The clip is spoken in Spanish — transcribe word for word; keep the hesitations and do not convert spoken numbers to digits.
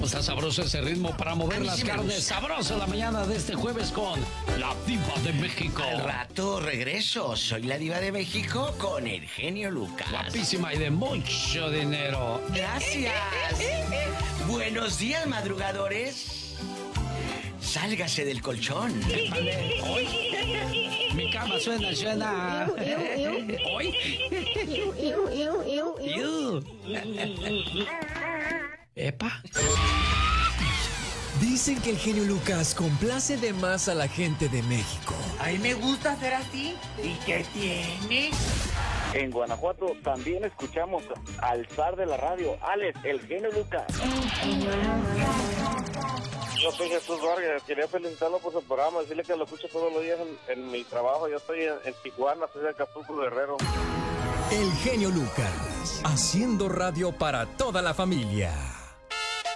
¿Cómo está sabroso ese ritmo para mover las sí carnes? Sabroso la mañana de este jueves con la Diva de México. Al rato regreso. Soy la Diva de México con el genio Lucas. Guapísima y de mucho dinero. Gracias. Buenos días, madrugadores. Sálgase del colchón. Épale, hoy. Mi cama suena, suena. Hoy. Epa. Dicen que el genio Lucas complace de más a la gente de México. A mí me gusta ser así. ¿Y qué tiene? En Guanajuato también escuchamos al zar de la radio, Alex, el genio Lucas. Yo soy Jesús Vargas, quería felicitarlo por su programa, decirle que lo escucho todos los días en, en mi trabajo. Yo estoy en, en Tijuana, soy de Acapulco, Guerrero. El genio Lucas, haciendo radio para toda la familia.